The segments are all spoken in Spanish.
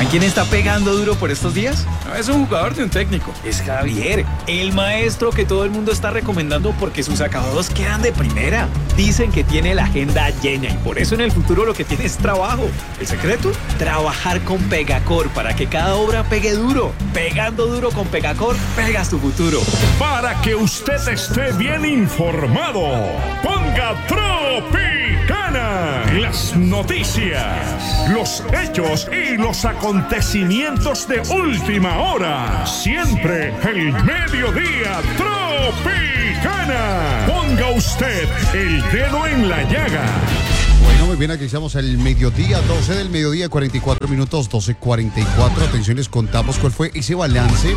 ¿Saben quién está pegando duro por estos días? No es un jugador de un técnico, es Javier, el maestro que todo el mundo está recomendando porque sus acabados quedan de primera. Dicen que tiene la agenda llena y por eso en el futuro lo que tiene es trabajo. ¿El secreto? Trabajar con Pegacor para que cada obra pegue duro. Pegando duro con Pegacor, pegas tu futuro. Para que usted esté bien informado, ponga Tropicana. Las noticias, los hechos y los acontecimientos de última hora. Siempre el mediodía Tropicana. Ponga usted el dedo en la llaga. Bueno, muy bien, aquí estamos el mediodía, 12 del mediodía, 44 minutos, 12:44. Atención, les contamos cuál fue ese balance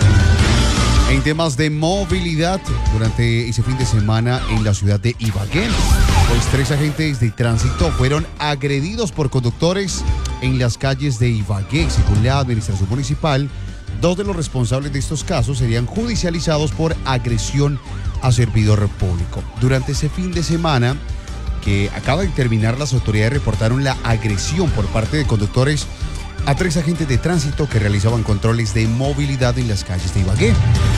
en temas de movilidad durante ese fin de semana en la ciudad de Ibagué. Pues 3 agentes de tránsito fueron agredidos por conductores en las calles de Ibagué. Según la administración municipal, 2 de los responsables de estos casos serían judicializados por agresión a servidor público. Durante ese fin de semana que acaba de terminar, las autoridades reportaron la agresión por parte de conductores a 3 agentes de tránsito que realizaban controles de movilidad en las calles de Ibagué.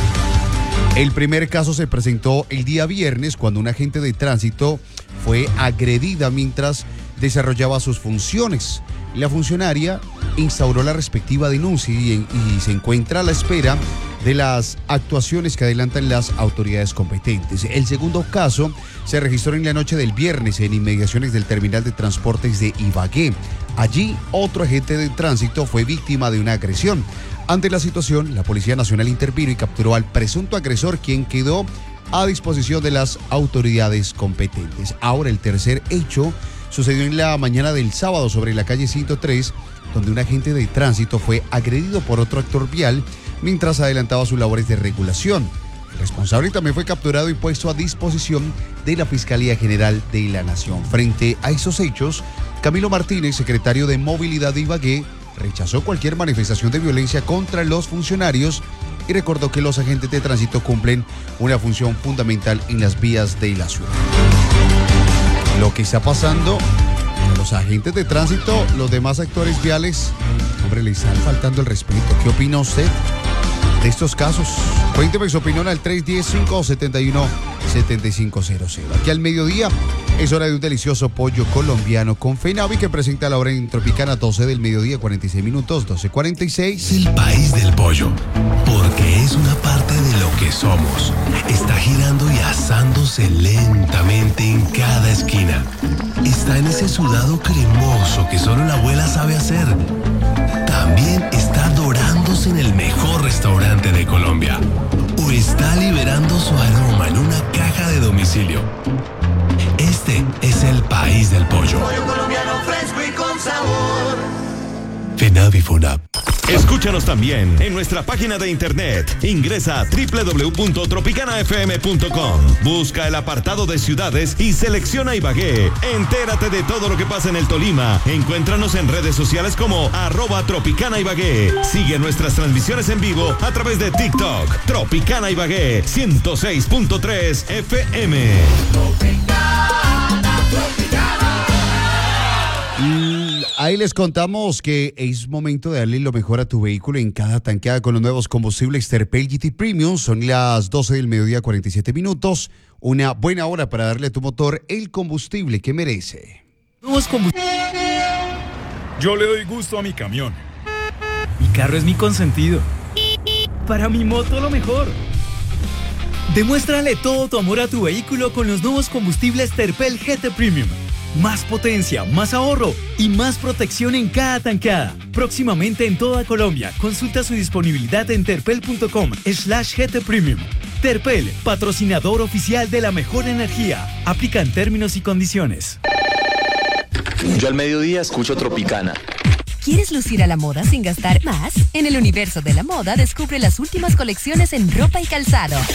El primer caso se presentó el día viernes cuando un agente de tránsito fue agredida mientras desarrollaba sus funciones. La funcionaria instauró la respectiva denuncia y se encuentra a la espera de las actuaciones que adelantan las autoridades competentes. El segundo caso se registró en la noche del viernes en inmediaciones del terminal de transportes de Ibagué. Allí, otro agente de tránsito fue víctima de una agresión. Ante la situación, la Policía Nacional intervino y capturó al presunto agresor, quien quedó a disposición de las autoridades competentes. Ahora, el tercer hecho sucedió en la mañana del sábado sobre la calle 103, donde un agente de tránsito fue agredido por otro actor vial mientras adelantaba sus labores de regulación. El responsable también fue capturado y puesto a disposición de la Fiscalía General de la Nación. Frente a esos hechos, Camilo Martínez, secretario de Movilidad de Ibagué, rechazó cualquier manifestación de violencia contra los funcionarios y recordó que los agentes de tránsito cumplen una función fundamental en las vías de la ciudad. Lo que está pasando a los agentes de tránsito, los demás actores viales, hombre, le están faltando el respeto. ¿Qué opina usted de estos casos? Cuénteme su opinión al 310-571-7500. Aquí al mediodía es hora de un delicioso pollo colombiano con Fenavi que presenta la hora en Tropicana, 12 del mediodía, 46 minutos, 12:46. El país del pollo, porque es una parte de lo que somos. Está girando y asándose lentamente en cada esquina. Está en ese sudado cremoso que solo la abuela sabe hacer. También está dorándose en el mejor restaurante de Colombia. O está liberando su aroma en una caja de domicilio. Este es el país del pollo. Pollo colombiano fresco y con sabor. Fenavi Funab. Escúchanos también en nuestra página de internet. Ingresa a www.tropicanafm.com. Busca el apartado de ciudades y selecciona Ibagué. Entérate de todo lo que pasa en el Tolima. Encuéntranos en redes sociales como @Tropicana Ibagué. Sigue nuestras transmisiones en vivo a través de TikTok. Tropicana Ibagué 106.3 FM. Ahí les contamos que es momento de darle lo mejor a tu vehículo en cada tanqueada con los nuevos combustibles Terpel GT Premium. Son las 12 del mediodía, 47 minutos. Una buena hora para darle a tu motor el combustible que merece. Nuevos combustibles. Yo le doy gusto a mi camión. Mi carro es mi consentido. Para mi moto lo mejor. Demuéstrale todo tu amor a tu vehículo con los nuevos combustibles Terpel GT Premium. Más potencia, más ahorro y más protección en cada tanqueada. Próximamente en toda Colombia. Consulta su disponibilidad en terpel.com/GT Premium. Terpel, patrocinador oficial de la mejor energía. Aplican términos y condiciones. Yo al mediodía escucho Tropicana. ¿Quieres lucir a la moda sin gastar más? En el universo de la moda descubre las últimas colecciones en ropa y calzado.